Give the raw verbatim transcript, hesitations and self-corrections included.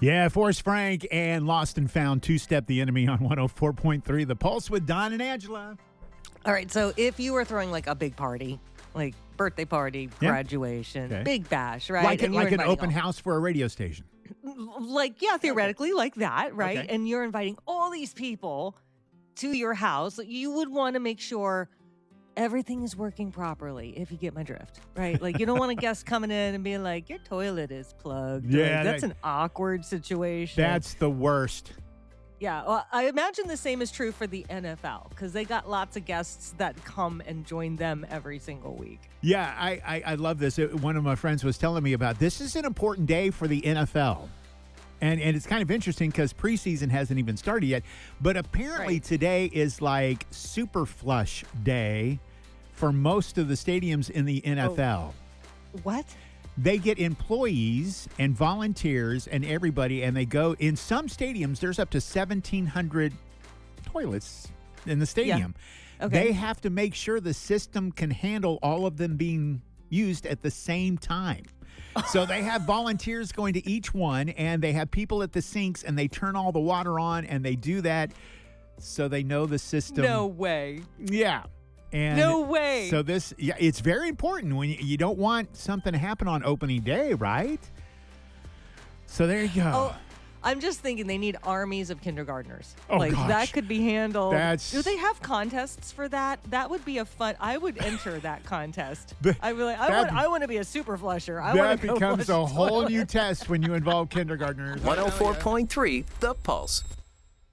Yeah, Forrest Frank and Lost and Found, Two-Step the Enemy on one oh four point three. The Pulse with Don and Angela. All right, so if you were throwing like a big party, like birthday party, Yeah. graduation, Okay. big bash, right? Like, And a, you're like an inviting open all- house for a radio station. Like, yeah, theoretically, like that, right? Okay. And you're inviting all these people to your house. You would want to make sure everything is working properly, if you get my drift, right? Like, you don't want a guest coming in and being like, your toilet is plugged. Yeah, Like, that's that- an awkward situation. That's the worst. Yeah, well, I imagine the same is true for the N F L because they got lots of guests that come and join them every single week. Yeah, I, I, I love this. It- One of my friends was telling me about this is an important day for the N F L. And and it's kind of interesting because preseason hasn't even started yet. But apparently Right. today is like super flush day for most of the stadiums in the N F L. What? They get employees and volunteers and everybody, and they go in some stadiums. There's up to seventeen hundred toilets in the stadium. Okay. They have to make sure the system can handle all of them being used at the same time. So they have volunteers going to each one, and they have people at the sinks, and they turn all the water on, and they do that so they know the system. No way. Yeah. And No way. So this, yeah, it's very important when you, you don't want something to happen on opening day, right? So there you go. Oh, I'm just thinking they need armies of kindergartners. Oh, like gosh. that could be handled. That's- Do they have contests for that? That would be a fun. I would enter that contest. But I really. I that- want. I want to be a super flusher. I that want to go becomes flush a whole toilets. new test when you involve kindergartners. one oh four point three The Pulse.